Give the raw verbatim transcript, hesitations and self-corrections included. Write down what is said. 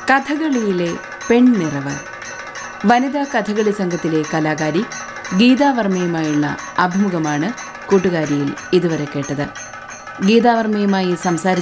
കഥകളിയിലെ പെൺനിറവ്. വനിതാ കഥകളി സംഘത്തിലെ കലാകാരി ഗീതാവർമ്മയുമായുള്ള അഭിമുഖമാണ് കൂട്ടുകാരിയിൽ ഇതുവരെ കേട്ടത്. ഗീതാവർമ്മയുമായി സംസാരിച്ച